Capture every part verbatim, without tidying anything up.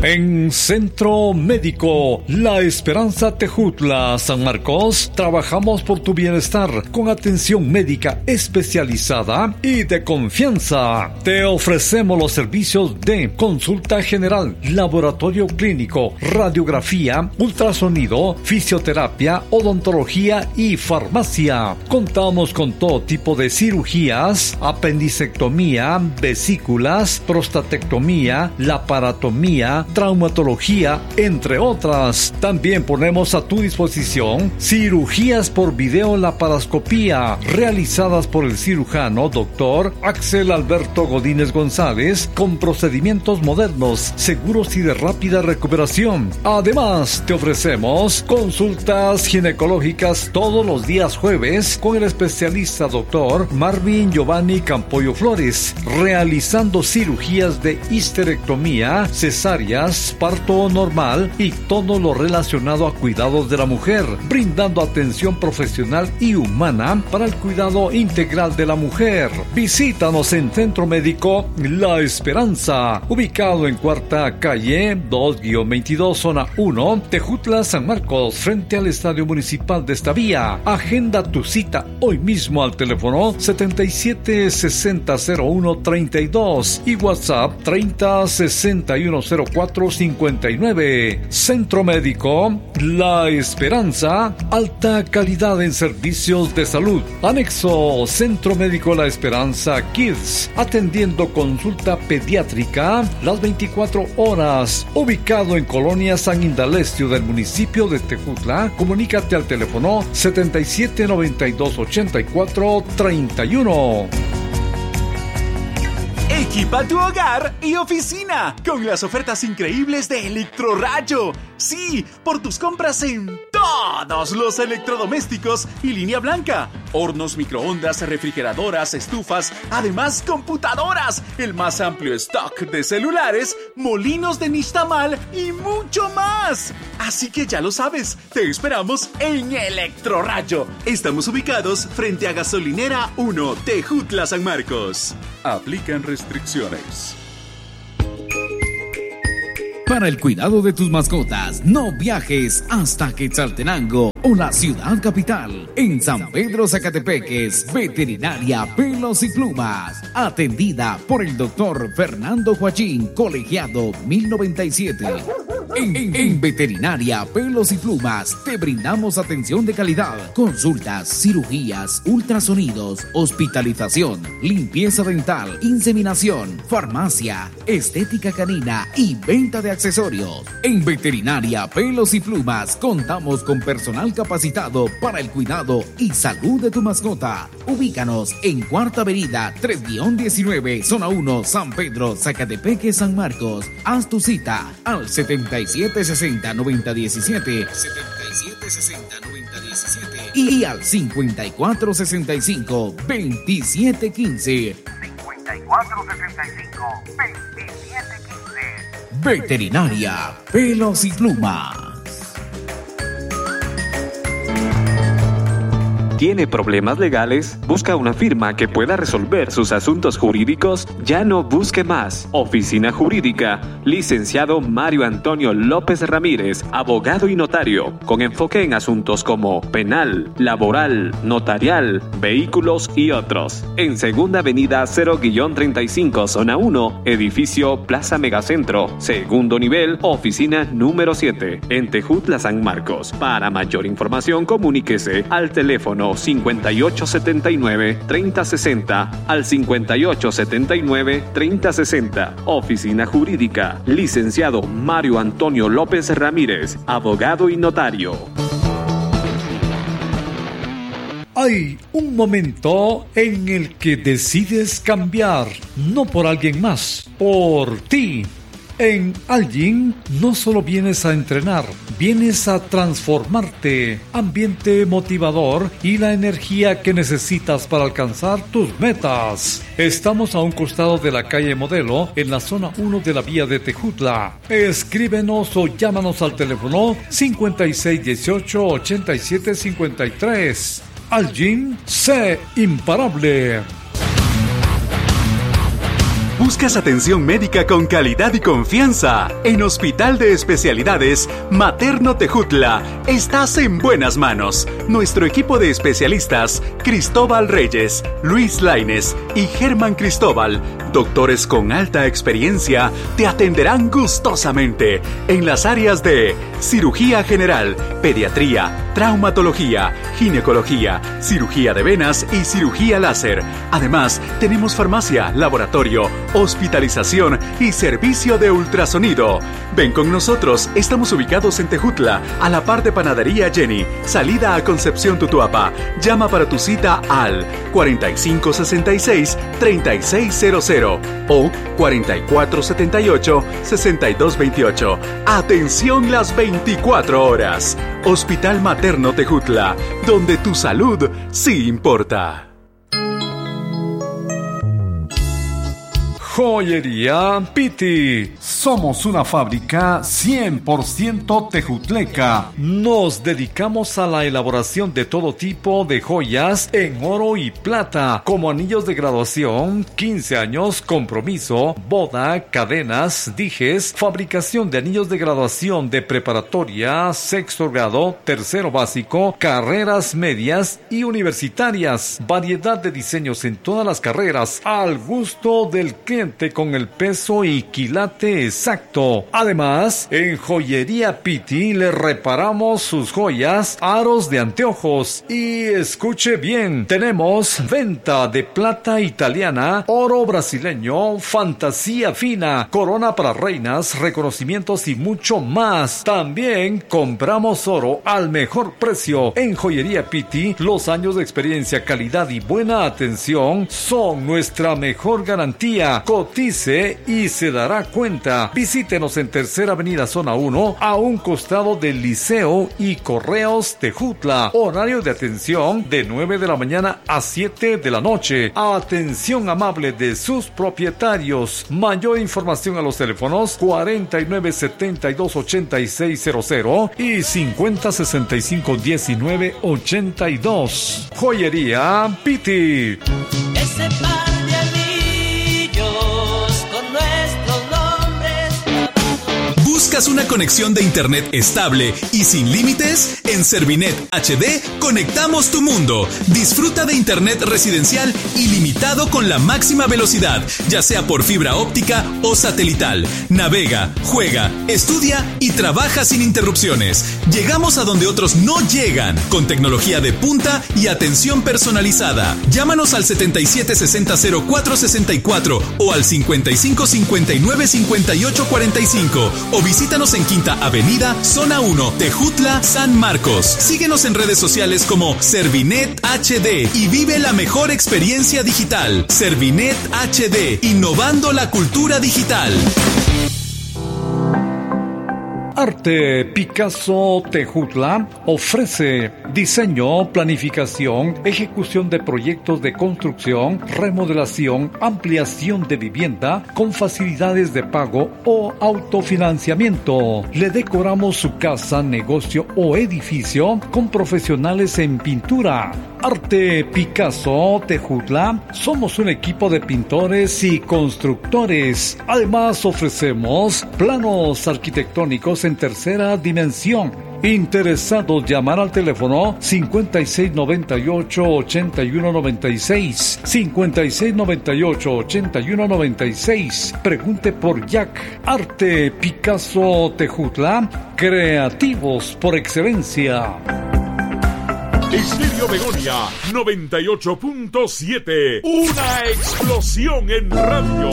En Centro Médico La Esperanza Tejutla, San Marcos, trabajamos por tu bienestar con atención médica especializada y de confianza. Te ofrecemos los servicios de consulta general, laboratorio clínico, radiografía, ultrasonido, fisioterapia, odontología y farmacia. Contamos con todo tipo de cirugías, apendicectomía, vesículas, prostatectomía, laparotomía, traumatología, entre otras. También ponemos a tu disposición cirugías por videolaparoscopía realizadas por el cirujano doctor Axel Alberto Godínez González con procedimientos modernos, seguros y de rápida recuperación. Además, te ofrecemos consultas ginecológicas todos los días jueves con el especialista doctor Marvin Giovanni Campoyo Flores, realizando cirugías de histerectomía, cesárea, parto normal y todo lo relacionado a cuidados de la mujer, brindando atención profesional y humana para el cuidado integral de la mujer. Visítanos en Centro Médico La Esperanza, ubicado en Cuarta Calle dos veintidós, Zona uno, Tejutla, San Marcos, frente al Estadio Municipal de esta vía. Agenda tu cita hoy mismo al teléfono setenta y siete sesenta cero uno treinta y dos y WhatsApp treinta sesenta y uno cero cuatro cincuenta y nueve. Centro Médico La Esperanza, alta calidad en servicios de salud. Anexo Centro Médico La Esperanza Kids, atendiendo consulta pediátrica las veinticuatro horas, ubicado en Colonia San Indalecio del municipio de Tejutla. Comunícate al teléfono setenta y siete noventa y dos ochenta y cuatro treinta y uno. Equipa tu hogar y oficina con las ofertas increíbles de Electrorayo. Sí, por tus compras en todos los electrodomésticos y línea blanca. Hornos, microondas, refrigeradoras, estufas, además computadoras, el más amplio stock de celulares, molinos de nixtamal y mucho más. Así que ya lo sabes, te esperamos en Electrorayo. Estamos ubicados frente a Gasolinera uno, Tejutla, San Marcos. Aplican restricciones. Para el cuidado de tus mascotas, no viajes hasta Quetzaltenango o la ciudad capital. En San Pedro Zacatepeques, Veterinaria Pelos y Plumas, atendida por el doctor Fernando Joachín, colegiado mil noventa y siete. En, en, en Veterinaria Pelos y Plumas te brindamos atención de calidad, consultas, cirugías, ultrasonidos, hospitalización, limpieza dental, inseminación, farmacia, estética canina y venta de accesorios. En Veterinaria Pelos y Plumas contamos con personal capacitado para el cuidado y salud de tu mascota. Ubícanos en Cuarta Avenida tres diecinueve, Zona uno, San Pedro, Zacatepeque, San Marcos. Haz tu cita al setenta y siete sesenta noventa diecisiete, setenta y siete sesenta noventa diecisiete y al cincuenta y cuatro sesenta y cinco veintisiete quince. cincuenta y cuatro sesenta y cinco veintisiete quince. Veterinaria Pelos y Plumas. ¿Tiene problemas legales? ¿Busca una firma que pueda resolver sus asuntos jurídicos? Ya no busque más. Oficina Jurídica, licenciado Mario Antonio López Ramírez, abogado y notario, con enfoque en asuntos como penal, laboral, notarial, vehículos y otros. En Segunda Avenida cero treinta y cinco, Zona uno, edificio Plaza Megacentro, segundo nivel, oficina número siete, en Tejutla, San Marcos. Para mayor información, comuníquese al teléfono cincuenta y ocho setenta y nueve treinta sesenta al cincuenta y ocho setenta y nueve treinta sesenta. Oficina Jurídica, licenciado Mario Antonio López Ramírez, abogado y notario. Hay un momento en el que decides cambiar, no por alguien más, por ti. En Algin no solo vienes a entrenar, vienes a transformarte. Ambiente motivador y la energía que necesitas para alcanzar tus metas. Estamos a un costado de la calle Modelo, en la zona uno de la vía de Tejutla. Escríbenos o llámanos al teléfono cincuenta y seis dieciocho ochenta y siete cincuenta y tres. Algin, sé imparable. ¿Buscas atención médica con calidad y confianza? En Hospital de Especialidades Materno Tejutla estás en buenas manos. Nuestro equipo de especialistas, Cristóbal Reyes, Luis Lainez y Germán Cristóbal, doctores con alta experiencia, te atenderán gustosamente en las áreas de cirugía general, pediatría, traumatología, ginecología, cirugía de venas y cirugía láser. Además, tenemos farmacia, laboratorio, hospitalización y servicio de ultrasonido. Ven con nosotros, estamos ubicados en Tejutla, a la par de Panadería Jenny, salida a Concepción Tutuapa. Llama para tu cita al cuarenta y cinco sesenta y seis, treinta y seis cero cero o cuarenta y cuatro setenta y ocho, sesenta y dos veintiocho. Atención las veinticuatro horas. Hospital Materno Tejutla, donde tu salud sí importa. Joyería Piti. Somos una fábrica cien por ciento tejutleca. Nos dedicamos a la elaboración de todo tipo de joyas en oro y plata, como anillos de graduación, quince años, compromiso, boda, cadenas, dijes, fabricación de anillos de graduación de preparatoria, sexto grado, tercero básico, carreras medias y universitarias. Variedad de diseños en todas las carreras, al gusto del cliente, con el peso y quilate exacto. Además, en Joyería Piti le reparamos sus joyas, aros de anteojos. Y escuche bien, tenemos venta de plata italiana, oro brasileño, fantasía fina, corona para reinas, reconocimientos y mucho más. También compramos oro al mejor precio. En Joyería Piti, los años de experiencia, calidad y buena atención son nuestra mejor garantía. Cotice y se dará cuenta. Visítenos en Tercera Avenida Zona uno, a un costado del Liceo y Correos Tejutla. Horario de atención de nueve de la mañana a siete de la noche. Atención amable de sus propietarios. Mayor información a los teléfonos cuarenta y nueve setenta y dos ochenta y seis cero cero y cincuenta sesenta y cinco diecinueve ochenta y dos. Joyería Piti. Ese par de anillos con nuestros nombres. ¿Buscas una conexión de internet estable y sin límites? En Servinet H D conectamos tu mundo. Disfruta de internet residencial ilimitado con la máxima velocidad, ya sea por fibra óptica o satelital. Navega, juega, estudia y trabaja sin interrupciones. Llegamos a donde otros no llegan, con tecnología de punta y atención personalizada. Llámanos al setenta y siete sesenta cero cuatro sesenta y cuatro o al cincuenta y cinco cincuenta y nueve cincuenta y ocho cuarenta y cinco o visítanos en Quinta Avenida, Zona uno, Tejutla, San Marcos. Síguenos en redes sociales como Servinet H D y vive la mejor experiencia digital. Servinet H D, innovando la cultura digital. Arte Picasso Tejutla ofrece diseño, planificación, ejecución de proyectos de construcción, remodelación, ampliación de vivienda con facilidades de pago o autofinanciamiento. Le decoramos su casa, negocio o edificio con profesionales en pintura. Arte Picasso Tejutla, somos un equipo de pintores y constructores. Además ofrecemos planos arquitectónicos en tercera dimensión. Interesados, llamar al teléfono cincuenta y seis noventa y ocho ochenta y uno noventa y seis, cincuenta y seis noventa y ocho ochenta y uno noventa y seis. Pregunte por Jack. Arte Picasso Tejutla, creativos por excelencia. Estéreo Begonia noventa y ocho punto siete, una explosión en radio.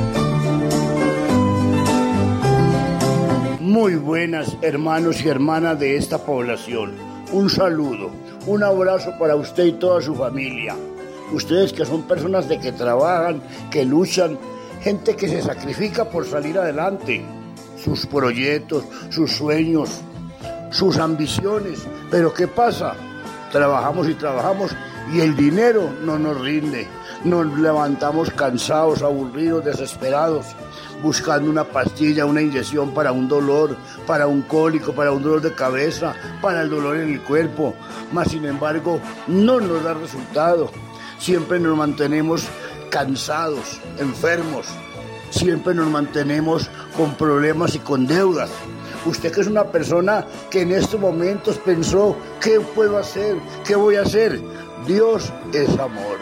Muy buenas hermanos y hermanas de esta población. Un saludo, un abrazo para usted y toda su familia. Ustedes que son personas de que trabajan, que luchan, gente que se sacrifica por salir adelante. Sus proyectos, sus sueños, sus ambiciones. Pero ¿qué pasa? Trabajamos y trabajamos y el dinero no nos rinde. Nos levantamos cansados, aburridos, desesperados, buscando una pastilla, una inyección para un dolor, para un cólico, para un dolor de cabeza, para el dolor en el cuerpo. Mas, sin embargo, no nos da resultado. Siempre nos mantenemos cansados, enfermos. siempre nos mantenemos con problemas y con deudas. Usted que es una persona que en estos momentos pensó, ¿qué puedo hacer? ¿Qué voy a hacer? Dios es amor.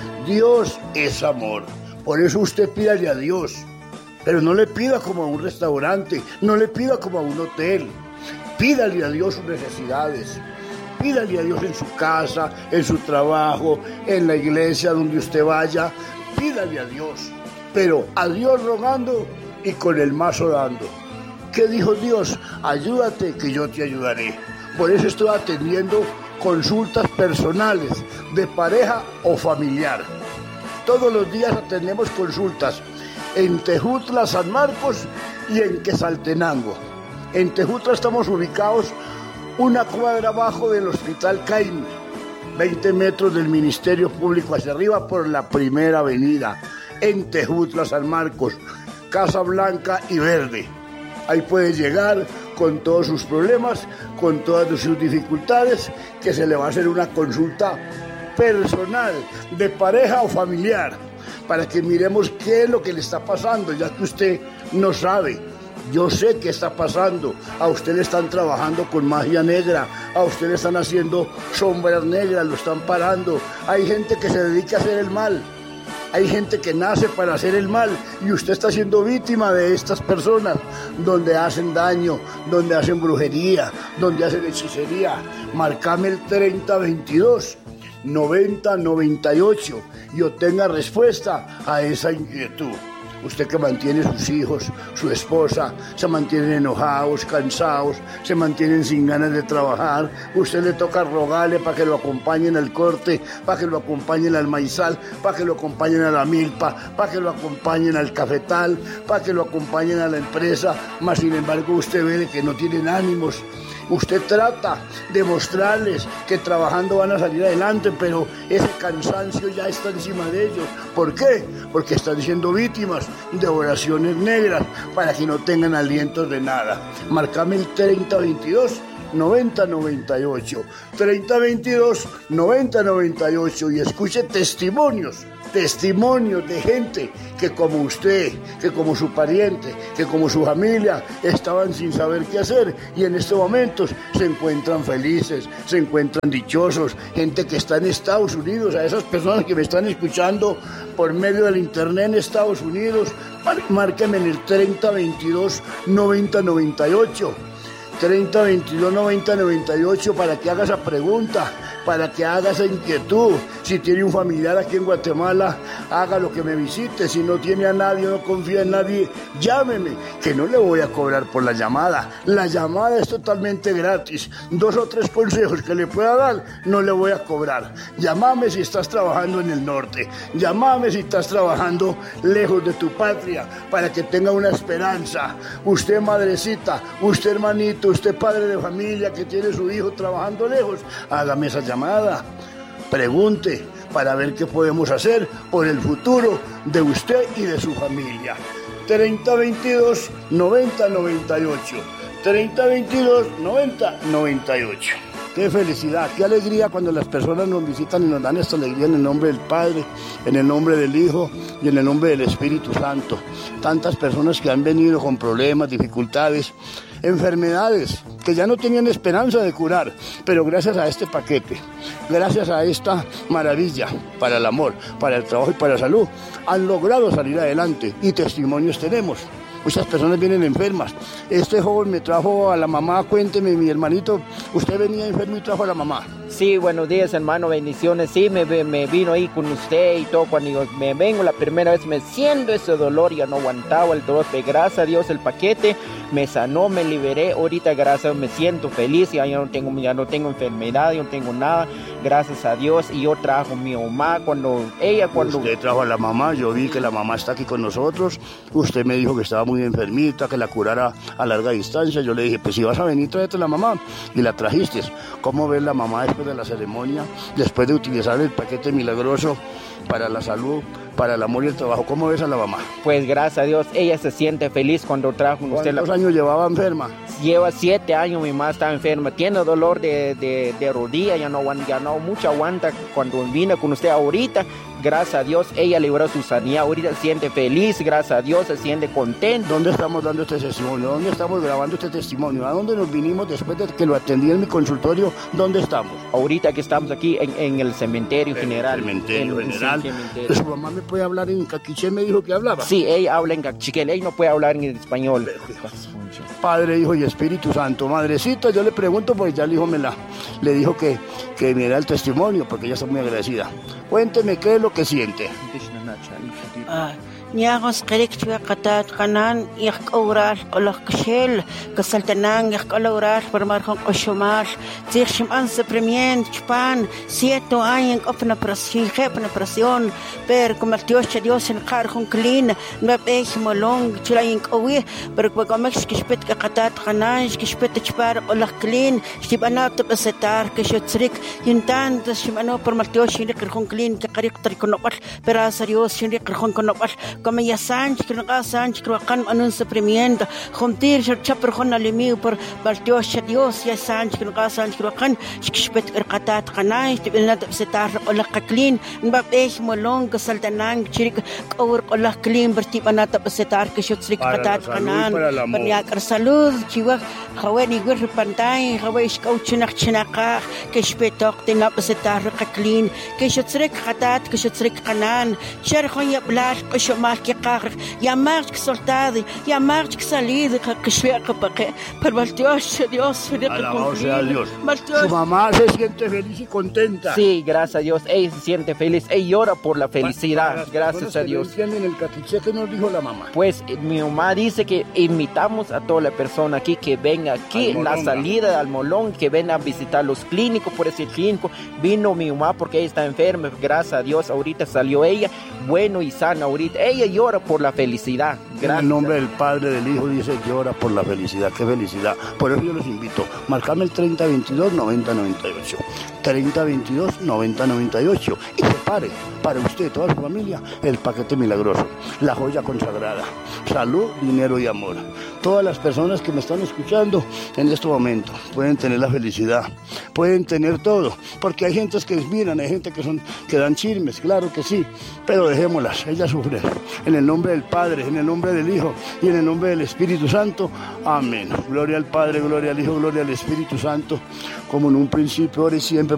Dios es amor. Por eso usted pídale a Dios. Pero no le pida como a un restaurante, no le pida como a un hotel. Pídale a Dios sus necesidades. Pídale a Dios en su casa, en su trabajo, en la iglesia donde usted vaya. Pídale a Dios. Pero a Dios rogando y con el mazo dando. ¿Qué dijo Dios? Ayúdate que yo te ayudaré. Por eso estoy atendiendo consultas personales de pareja o familiar. Todos los días atendemos consultas en Tejutla, San Marcos y en Quetzaltenango. En Tejutla estamos ubicados una cuadra abajo del Hospital Caime, veinte metros del Ministerio Público hacia arriba por la primera avenida. En Tejutla, San Marcos, Casa Blanca y Verde. Ahí puede llegar con todos sus problemas, con todas sus dificultades, que se le va a hacer una consulta personal, de pareja o familiar, para que miremos qué es lo que le está pasando, ya que usted no sabe. Yo sé qué está pasando. A usted le están trabajando con magia negra, a usted le están haciendo sombras negras, lo están parando. Hay gente que se dedica a hacer el mal. Hay gente que nace para hacer el mal y usted está siendo víctima de estas personas, donde hacen daño, donde hacen brujería, donde hacen hechicería. Marcame el treinta veintidós, noventa noventa y ocho y obtenga respuesta a esa inquietud. Usted que mantiene sus hijos, su esposa, se mantienen enojados, cansados, se mantienen sin ganas de trabajar. Usted le toca rogarle para que lo acompañen al corte, para que lo acompañen al maizal, para que lo acompañen a la milpa, para que lo acompañen al cafetal, para que lo acompañen a la empresa. Mas sin embargo usted ve que no tienen ánimos. Usted trata de mostrarles que trabajando van a salir adelante, pero ese cansancio ya está encima de ellos. ¿Por qué? Porque están siendo víctimas de oraciones negras para que no tengan alientos de nada. Marcame el treinta veintidós, noventa noventa y ocho. treinta veintidós, noventa noventa y ocho y escuche testimonios. Testimonios de gente que como usted, que como su pariente, que como su familia estaban sin saber qué hacer y en estos momentos se encuentran felices, se encuentran dichosos. Gente que está en Estados Unidos, a esas personas que me están escuchando por medio del internet en Estados Unidos, márquenme en el treinta veintidós, noventa noventa y ocho. treinta veintidós, noventa noventa y ocho para que haga esa pregunta, para que haga esa inquietud. Si tiene un familiar aquí en Guatemala, hágalo, que me visite. Si no tiene a nadie, no confía en nadie, llámeme, que no le voy a cobrar por la llamada. La llamada es totalmente gratis. Dos o tres consejos que le pueda dar, no le voy a cobrar. Llámame si estás trabajando en el norte. Llámame si estás trabajando lejos de tu patria, para que tenga una esperanza. Usted, madrecita, usted, hermanito, usted, padre de familia que tiene su hijo trabajando lejos, hágame esa llamada. Pregunte para ver qué podemos hacer por el futuro de usted y de su familia. treinta veintidós, noventa noventa y ocho. treinta veintidós, noventa noventa y ocho. Qué felicidad, qué alegría cuando las personas nos visitan y nos dan esta alegría en el nombre del Padre, en el nombre del Hijo y en el nombre del Espíritu Santo. Tantas personas que han venido con problemas, dificultades, enfermedades que ya no tenían esperanza de curar, pero gracias a este paquete, gracias a esta maravilla para el amor, para el trabajo y para la salud, han logrado salir adelante y testimonios tenemos. Muchas personas vienen enfermas. Este joven me trajo a la mamá, cuénteme, mi hermanito, usted venía enfermo y trajo a la mamá. Sí, buenos días, hermano, bendiciones. Sí, me, me vino ahí con usted y todo. Cuando yo me vengo la primera vez me siento ese dolor, ya no aguantaba el dolor, pero gracias a Dios el paquete me sanó, me liberé. Ahorita gracias a Dios me siento feliz, ya, ya, no tengo, ya no tengo enfermedad, ya no tengo nada, gracias a Dios. Y yo trajo a mi mamá cuando ella, cuando... Usted trajo a la mamá, yo vi que la mamá está aquí con nosotros. Usted me dijo que estaba muy enfermita, que la curara a larga distancia. Yo le dije, pues si vas a venir, tráete a la mamá. Y la trajiste. ¿Cómo ves la mamá después de la ceremonia, después de utilizar el paquete milagroso para la salud, para el amor y el trabajo? ¿Cómo ves a la mamá? Pues gracias a Dios, ella se siente feliz cuando trajo usted. ¿Cuántos la... años llevaba enferma? Lleva siete años, mi mamá está enferma, tiene dolor de, de, de rodilla, ya no, ya no mucho aguanta. Cuando vine con usted ahorita, gracias a Dios, ella libró su sanidad, ahorita se siente feliz, gracias a Dios, se siente contento. ¿Dónde estamos dando este testimonio? ¿Dónde estamos grabando este testimonio? ¿A dónde nos vinimos después de que lo atendí en mi consultorio? ¿Dónde estamos? Ahorita que estamos aquí en, en el cementerio en general. El cementerio en, general. Sí, cementerio. ¿Su mamá me puede hablar en caquiché? Me dijo que hablaba. Sí, ella habla en cachiquel, ella no puede hablar en español. Padre, Hijo y Espíritu Santo. Madrecita, yo le pregunto, pues ya el hijo me la, le dijo que, que me diera el testimonio, porque ella está muy agradecida. Cuénteme qué es lo que siente. Niagos Kerikchua Katat Kanan, Yak Oral, Olak Shell, Casaltanang, Yak Oral, Permarjon Oshomal, Tirshim Anse Premien, Chpan, Siete años en una presión, una presión, pero como el Dios, Dios en Carjon Clean, no es molong, Chilayin Owe, pero como es que spet Katat Kanan, que spet Chpar, Olak Clean, Stibanat Besetar, que Shotzrik, Yintan, Shimano, por Maltios, y Carjon Clean, que Karik Triconopal, pero Asarios, y Carjon Conopal. Como ya Sánchez, que no haga Sánchez, que no hagan un sufrimiento, juntir, ser chaper con alimiu por Dios, Dios, ya Sánchez, que no haga Sánchez, que no hagan, que spet erkatat kanai, que viene a setar o la clean, no es molong, que saltanan, chirik, or o la clean, vertipan a setar, que yo trick katat kanan, para ya salud, chiva, jawen y guer pantay, jawen coachinach chinaka, que spetok, tenga setar clean, que yo trick katat, que yo trick kanan, cher con ya blas, que yo que carga, ya más que soldado, ya más que salido, que sea que paque, pero el Dios, Dios, alabado sea Dios. Su mamá se siente feliz y contenta. Sí, gracias a Dios, ella se siente feliz, ella llora por la felicidad, para, para gracias a Dios. ¿Qué en el catecismo que nos dijo la mamá? Pues mi mamá dice que invitamos a toda la persona aquí que venga aquí en la salida de Almolón, que venga a visitar los clínicos, por ese clínico vino mi mamá porque ella está enferma, gracias a Dios, ahorita salió ella, bueno y sana ahorita, ella llora por la felicidad. Gracias. En el nombre del Padre, del Hijo, dice llora por la felicidad. ¡Qué felicidad! Por eso yo los invito. Marcame el treinta veintidós noventa noventa y ocho. treinta veintidós noventa noventa y ocho. Y separe para usted y toda su familia el paquete milagroso, la joya consagrada. Salud, dinero y amor. Todas las personas que me están escuchando en este momento pueden tener la felicidad, pueden tener todo, porque hay gentes que miran, hay gente que son que dan chismes, claro que sí, pero dejémoslas, ellas sufren. En el nombre del Padre, en el nombre del Hijo y en el nombre del Espíritu Santo. Amén. Gloria al Padre, gloria al Hijo, gloria al Espíritu Santo, como en un principio, ahora y siempre.